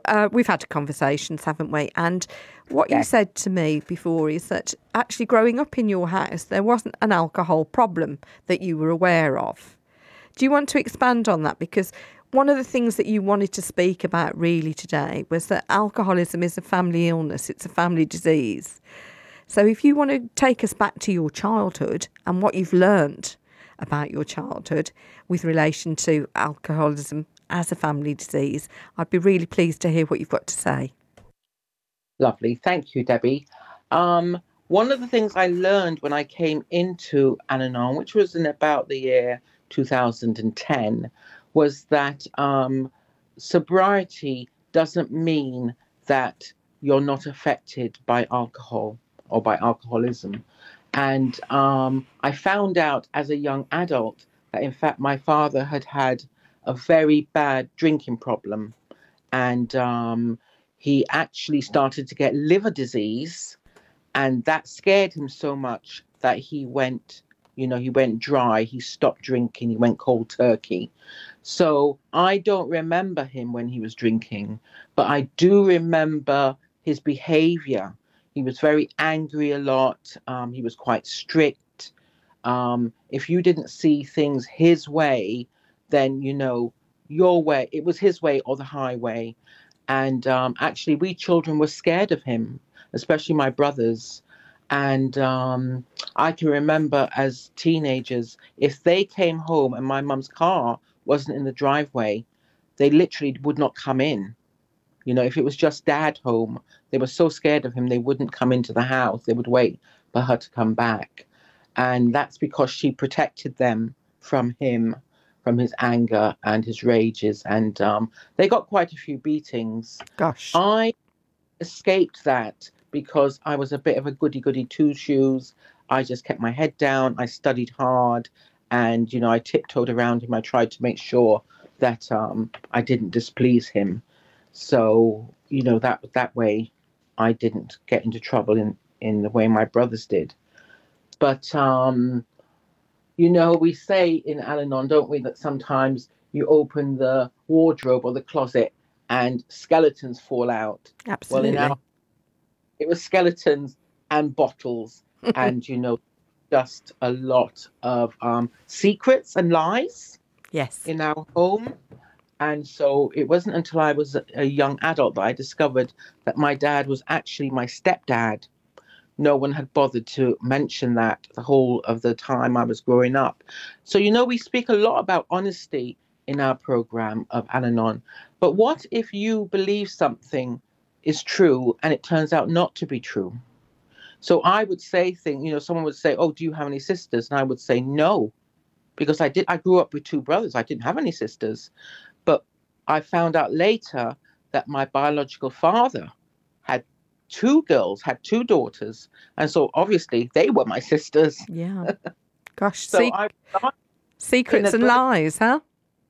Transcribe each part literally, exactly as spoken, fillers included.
uh, we've had conversations, haven't we? And what you Yes. said to me before is that actually growing up in your house, there wasn't an alcohol problem that you were aware of. Do you want to expand on that? Because one of the things that you wanted to speak about really today was that alcoholism is a family illness. It's a family disease. So if you want to take us back to your childhood and what you've learned about your childhood with relation to alcoholism as a family disease, I'd be really pleased to hear what you've got to say. Lovely. Thank you, Debbie. Um, one of the things I learned when I came into Al-Anon, which was in about the year two thousand ten, was that um, sobriety doesn't mean that you're not affected by alcohol or by alcoholism. And um, I found out as a young adult that, in fact, my father had had a very bad drinking problem. And um, he actually started to get liver disease. And that scared him so much that he went, you know, he went dry. He stopped drinking. He went cold turkey. So I don't remember him when he was drinking, but I do remember his behavior. He was very angry a lot. Um, he was quite strict. Um, if you didn't see things his way, then, you know, your way, it was his way or the highway. And um, actually, we children were scared of him, especially my brothers. And um, I can remember as teenagers, if they came home and my mum's car wasn't in the driveway, they literally would not come in. You know, if it was just dad home, they were so scared of him, they wouldn't come into the house. They would wait for her to come back. And that's because she protected them from him, from his anger and his rages. And um, they got quite a few beatings. Gosh. I escaped that because I was a bit of a goody-goody two-shoes. I just kept my head down. I studied hard. And, you know, I tiptoed around him. I tried to make sure that um, I didn't displease him. So, you know, that that way I didn't get into trouble in, in the way my brothers did. But, um, you know, we say in Al-Anon, don't we, that sometimes you open the wardrobe or the closet and skeletons fall out. Absolutely. Well, in our, it was skeletons and bottles and, you know, just a lot of um, secrets and lies Yes. in our home. And so it wasn't until I was a young adult that I discovered that my dad was actually my stepdad. No one had bothered to mention that the whole of the time I was growing up. So, you know, we speak a lot about honesty in our program of Al-Anon. But what if you believe something is true and it turns out not to be true? So I would say things, you know, someone would say, oh, do you have any sisters? And I would say no, because I did. I grew up with two brothers. I didn't have any sisters. But I found out later that my biological father had two girls, had two daughters. And so obviously they were my sisters. Yeah. Gosh, So se- I, I secrets and inadvertent- lies, huh?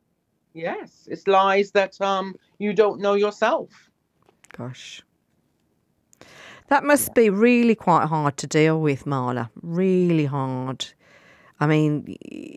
yes, it's lies that um you don't know yourself. Gosh. That must be really quite hard to deal with, Marla. Really hard. I mean,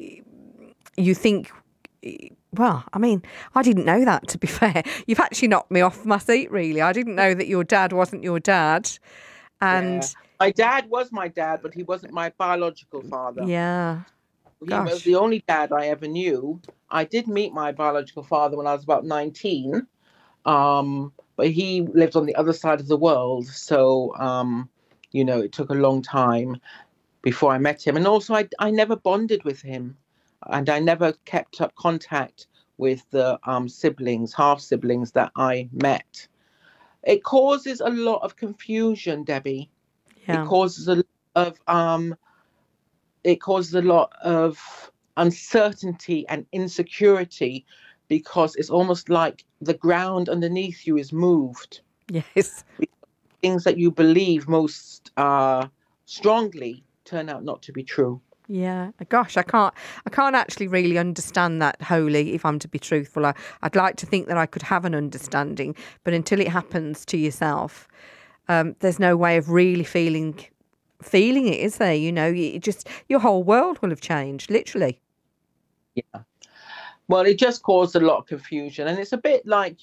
you think, well, I mean, I didn't know that, to be fair. You've actually knocked me off my seat, really. I didn't know that your dad wasn't your dad. And Yeah. My dad was my dad, but he wasn't my biological father. yeah, He gosh. was the only dad I ever knew. I did meet my biological father when I was about nineteen. Um, but he lived on the other side of the world. So, um, you know, it took a long time before I met him. And also, I, I never bonded with him. And I never kept up contact with the um, siblings, half-siblings that I met. It causes a lot of confusion, Debbie. Yeah. It causes a lot of... Um, it causes a lot of uncertainty and insecurity because it's almost like the ground underneath you is moved. Yes. Things that you believe most uh, strongly turn out not to be true. Yeah, gosh, I can't, I can't actually really understand that wholly, if I'm to be truthful. I, I'd like to think that I could have an understanding, but until it happens to yourself, um, there's no way of really feeling, feeling it, is there? You know, you just, your whole world will have changed, literally. Yeah. Well, it just caused a lot of confusion, and it's a bit like